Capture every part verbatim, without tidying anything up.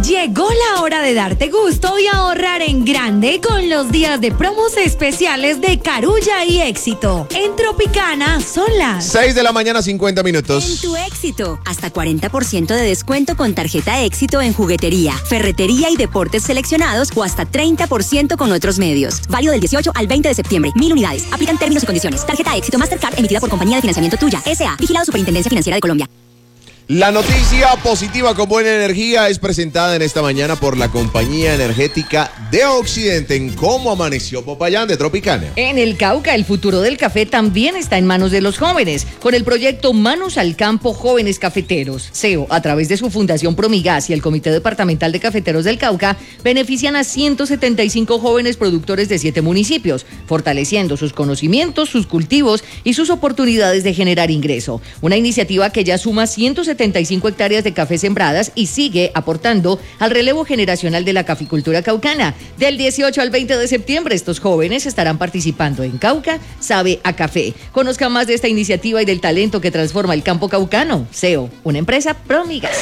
Llegó la hora de darte gusto y ahorrar en grande con los días de promos especiales de Carulla y Éxito. En Tropicana son las seis de la mañana, cincuenta minutos. En tu Éxito, hasta cuarenta por ciento de descuento con tarjeta Éxito en juguetería, ferretería y deportes seleccionados o hasta treinta por ciento con otros medios. Válido del dieciocho al veinte de septiembre. Mil unidades. Aplican términos y condiciones. Tarjeta Éxito Mastercard emitida por Compañía de Financiamiento Tuya. S A. Vigilado Superintendencia Financiera de Colombia. La noticia positiva con buena energía es presentada en esta mañana por la compañía energética de Occidente en Cómo Amaneció Popayán de Tropicana. En el Cauca, el futuro del café también está en manos de los jóvenes, con el proyecto Manos al Campo Jóvenes Cafeteros. C E O, a través de su fundación Promigas y el Comité Departamental de Cafeteros del Cauca, benefician a ciento setenta y cinco jóvenes productores de siete municipios, fortaleciendo sus conocimientos, sus cultivos y sus oportunidades de generar ingreso. Una iniciativa que ya suma ciento setenta y cinco hectáreas de café sembradas y sigue aportando al relevo generacional de la caficultura caucana. Del dieciocho al veinte de septiembre, estos jóvenes estarán participando en Cauca Sabe a Café. Conozca más de esta iniciativa y del talento que transforma el campo caucano. C E O, una empresa Promigas.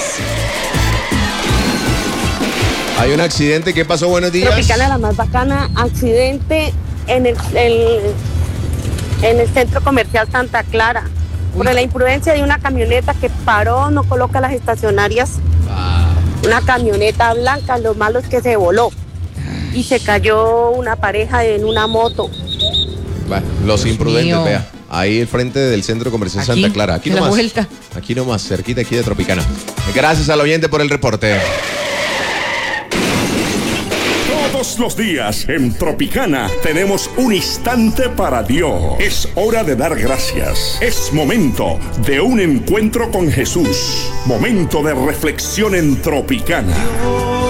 Hay un accidente, ¿qué pasó? Buenos días. Tropicana, la más bacana, accidente en el, el, en el centro comercial Santa Clara. Por la imprudencia de una camioneta que paró, no coloca las estacionarias. Ah. Una camioneta blanca, lo malo es que se voló. Y se cayó una pareja en una moto. Bueno, los Dios imprudentes, mío. Vea. Ahí el frente del centro comercial aquí, Santa Clara. Aquí nomás. Vuelta. Aquí nomás, cerquita aquí de Tropicana. Gracias al oyente por el reporte. Todos los días en Tropicana tenemos un instante para Dios. Es hora de dar gracias. Es momento de un encuentro con Jesús. Momento de reflexión en Tropicana.